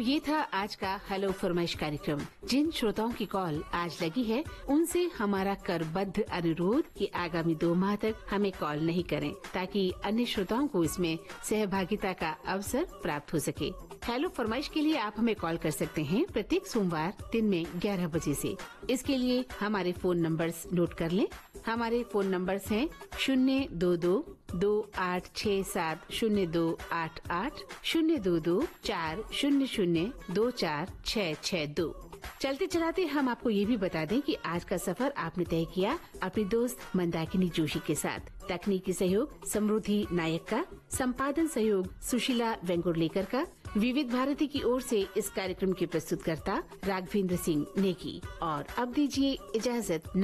ये था आज का हेलो फरमाइश कार्यक्रम। जिन श्रोताओं की कॉल आज लगी है उनसे हमारा करबद्ध अनुरोध कि आगामी 2 माह तक हमें कॉल नहीं करें, ताकि अन्य श्रोताओं को इसमें सहभागिता का अवसर प्राप्त हो सके। हेलो फरमाइश के लिए आप हमें कॉल कर सकते हैं प्रत्येक सोमवार दिन में 11 बजे से। इसके लिए हमारे फोन नंबर्स नोट कर लें। हमारे फोन नंबर्स हैं 022-2867-0288, 022-400-24662। चलते चलाते हम आपको ये भी बता दें कि आज का सफर आपने तय किया अपनी दोस्त मंदाकिनी जोशी के साथ। तकनीकी सहयोग समृद्धि नायक का, संपादन सहयोग सुशीला वेंगुर्लेकर का। विविध भारती की ओर से इस कार्यक्रम के प्रस्तुतकर्ता राघवेंद्र सिंह नेगी। और अब दीजिए इजाजत।